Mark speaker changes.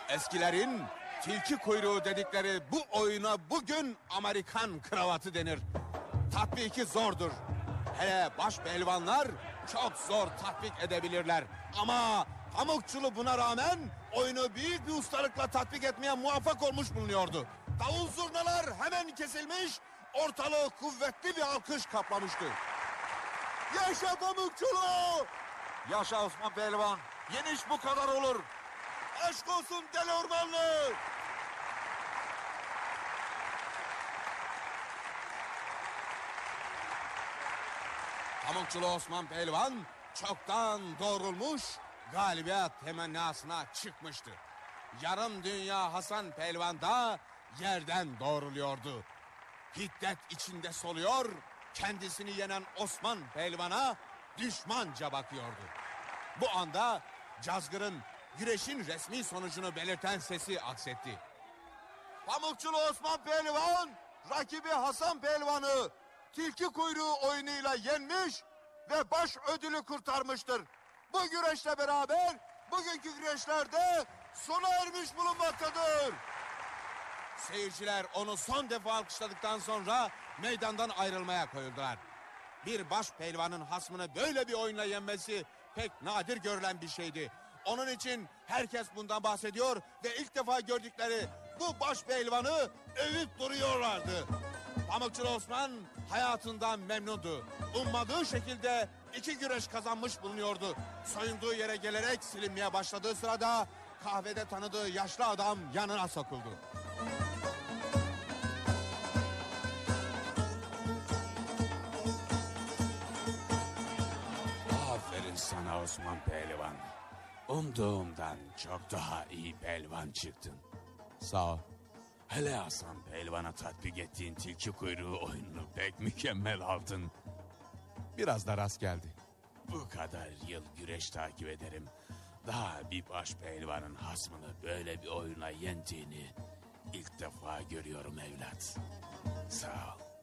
Speaker 1: Eskilerin tilki kuyruğu dedikleri bu oyuna bugün Amerikan kravatı denir. Tatbiki zordur. Hele baş pehlivanlar çok zor tatbik edebilirler. Ama Pamukçulu buna rağmen oyunu büyük bir ustalıkla tatbik etmeye muvaffak olmuş bulunuyordu. Davul zurnalar hemen kesilmiş, ortalığı kuvvetli bir alkış kaplamıştı. Yaşa Pamukçulu!
Speaker 2: Yaşa Osman Pehlivan. Yeniş bu kadar olur.
Speaker 1: Aşk olsun Deli Ormanlı! Pamukçulu Osman Pehlivan çoktan doğrulmuş, galibiyet temennasına çıkmıştı. Yarım dünya Hasan Pehlivan da yerden doğruluyordu. Hiddet içinde soluyor, kendisini yenen Osman Pehlivan'a düşmanca bakıyordu. Bu anda Cazgır'ın güreşin resmi sonucunu belirten sesi aksetti. Pamukçulu Osman Pehlivan, rakibi Hasan Pehlivan'ı tilki kuyruğu oyunuyla yenmiş ve baş ödülü kurtarmıştır. Bu güreşle beraber bugünkü güreşlerde sona ermiş bulunmaktadır. Seyirciler onu son defa alkışladıktan sonra meydandan ayrılmaya koyuldular. Bir baş pehlivanın hasmını böyle bir oyunla yenmesi pek nadir görülen bir şeydi. Onun için herkes bundan bahsediyor ve ilk defa gördükleri bu baş pehlivanı övüp duruyorlardı. Pamukçulu Osman hayatından memnundu. Ummadığı şekilde 2 güreş kazanmış bulunuyordu. Soyunduğu yere gelerek silinmeye başladığı sırada kahvede tanıdığı yaşlı adam yanına sokuldu.
Speaker 3: Aferin sana Osman Pehlivan. Umduğumdan çok daha iyi pehlivan çıktın.
Speaker 1: Sağ ol.
Speaker 3: Hele Hasan Pehlivan'a tatbik ettiğin tilki kuyruğu oyununu pek mükemmel aldın.
Speaker 1: Biraz da rast geldi.
Speaker 3: Bu kadar yıl güreş takip ederim. Daha bir baş pehlivanın hasmını böyle bir oyuna yendiğini ilk defa görüyorum evlat. Sağ ol.